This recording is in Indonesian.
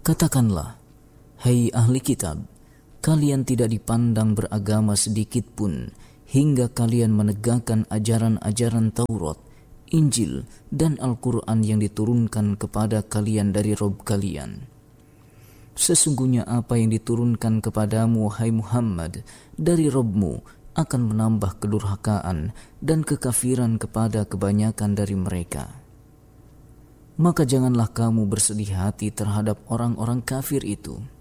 Katakanlah, hai ahli kitab, kalian tidak dipandang beragama sedikit pun hingga kalian menegakkan ajaran-ajaran Taurat, Injil, dan Al-Quran yang diturunkan kepada kalian dari Rabb kalian. Sesungguhnya apa yang diturunkan kepadamu, wahai Muhammad, dari Rabbmu akan menambah kedurhakaan dan kekafiran kepada kebanyakan dari mereka. Maka janganlah kamu bersedih hati terhadap orang-orang kafir itu.